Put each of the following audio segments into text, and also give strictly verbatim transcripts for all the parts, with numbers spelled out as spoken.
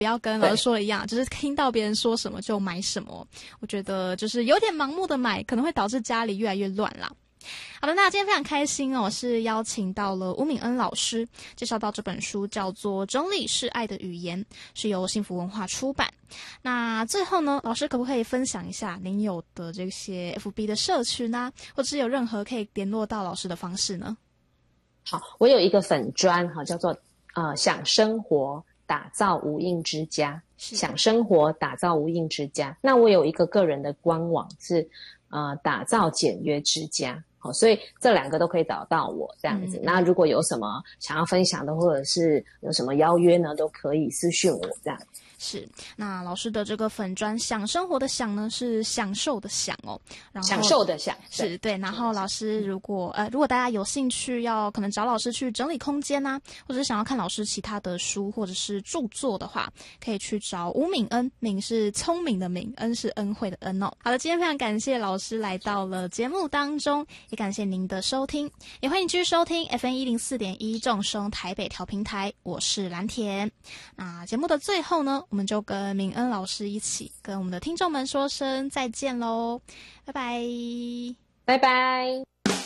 不要跟老师说的一样，就是听到别人说什么就买什么。我觉得就是有点盲目的买，可能会导致家里越来越乱啦。好的，那今天非常开心哦，是邀请到了吴敏恩老师，介绍到这本书叫做《中立是爱的语言》，是由幸福文化出版。那最后呢，老师可不可以分享一下您有的这些 F B 的社群啊，或者是有任何可以联络到老师的方式呢？ 好，我有一个粉专哈，叫做呃想生活打造无印之家，想生活打造无印之家。那我有一个个人的官网是呃打造简约之家。好，所以这两个都可以找到我这样子。嗯、那如果有什么想要分享的，或者是有什么邀约呢，都可以私讯我这样子。 是，那老师的这个粉专想生活的想呢是享受的享哦，然后享受的享是对。然后老师如果呃如果大家有兴趣要可能找老师去整理空间啊，或者是想要看老师其他的书或者是著作的话，可以去找吴敏恩，敏是聪明的敏，恩是恩惠的恩哦。好的，今天非常感谢老师来到了节目当中，也感谢您的收听，也欢迎继续收听 F M 一零四点一正声台北调频台，我是蓝田。那节目的最后呢，我们就跟敏恩老师一起跟我们的听众们说声再见咯，拜拜拜拜。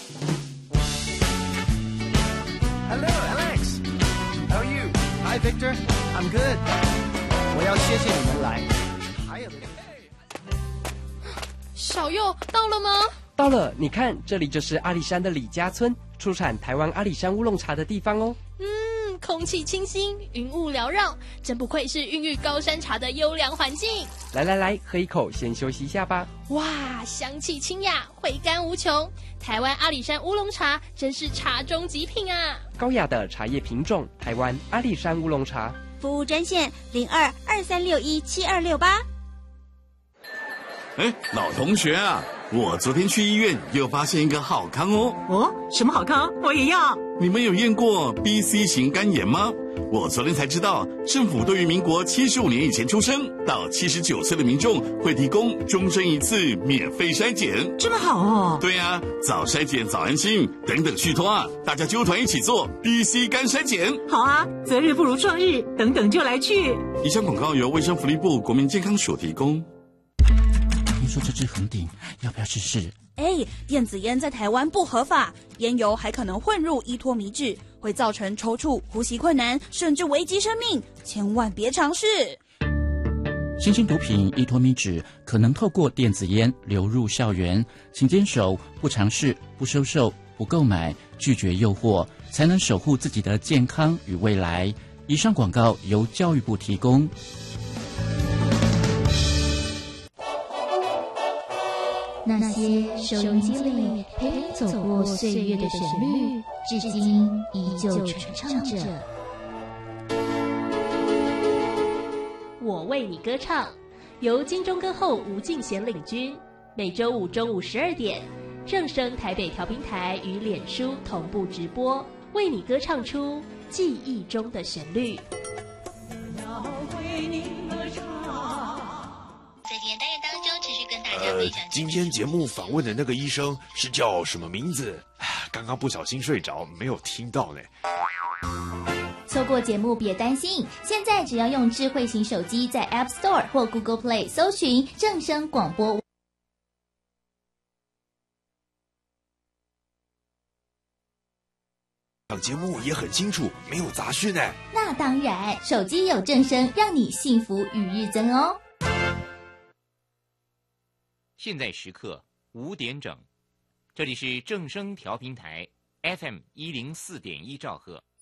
Hello Alex, how are you? Hi Victor, I'm good. 我要谢谢你们来。还有小佑到了吗？ 到了，你看这里就是阿里山的李家村，出产台湾阿里山乌龙茶的地方哦。 嗯，空气清新，云雾缭绕，真不愧是孕育高山茶的优良环境。 来来来，喝一口，先休息一下吧。 哇，香气清雅，回甘无穷。台湾阿里山乌龙茶真是茶中极品啊！ 高雅的茶叶品种，台湾阿里山乌龙茶。 服务专线零二二三六一七二六八。 哎，老同学啊，我昨天去医院又发现一个好康哦。 哦，什么好康？我也要。 你们有验过 B C 型肝炎吗？我昨天才知道，政府对于民国七十五年以前出生到七十九岁的民众会提供终身一次免费筛检。 这么好哦。 对啊，早筛检早安心，等等续托啊，大家揪团一起做 B C 肝筛检。 好啊，择日不如撞日，等等就来去。 以上广告由卫生福利部国民健康署提供。 听说这支恒鼎，要不要试试？ 哎，电子烟在台湾不合法，烟油还可能混入依托米脂，会造成抽搐、呼吸困难，甚至危及生命，千万别尝试。 新型毒品依托米脂可能透过电子烟流入校园，请坚守不尝试、不收受、不购买、拒绝诱惑，才能守护自己的健康与未来。以上广告由教育部提供。 那些收音机里陪你走过岁月的旋律，至今依旧传唱着。 我为你歌唱，由金钟歌后吴敬贤领军，每周五中午十二点，正声台北调频台与脸书同步直播，为你歌唱出记忆中的旋律。 在今天单元当中，持续跟大家分享。 呃，今天节目访问的那个医生是叫什么名字？刚刚不小心睡着，没有听到呢。 错过节目别担心，现在只要用智慧型手机在 App Store 或 Google Play 搜寻正声广播。 档节目也很清楚，没有杂讯呢。 那当然，手机有正声，让你幸福与日增哦。 现在时刻五点整，这里是正声调频台 F M 一零四点一兆赫。